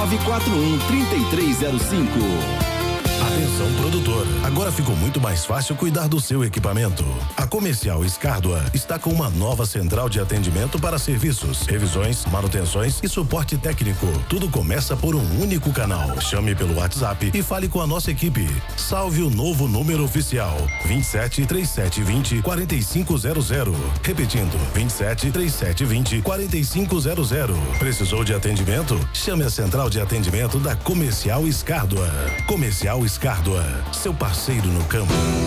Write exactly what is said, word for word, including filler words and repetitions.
nove quatro um, três três zero cinco. Atenção, produtor. Agora ficou muito mais fácil cuidar do seu equipamento. A Comercial Escardua está com uma nova central de atendimento para serviços, revisões, manutenções e suporte técnico. Tudo começa por um único canal. Chame pelo WhatsApp e fale com a nossa equipe. Salve o novo número oficial: vinte e sete, trinta e sete vinte, quarenta e cinco zero zero. Repetindo: vinte e sete, trinta e sete vinte, quarenta e cinco zero zero. Precisou de atendimento? Chame a central de atendimento da Comercial Escardua. Comercial Escardua, seu parceiro no campo.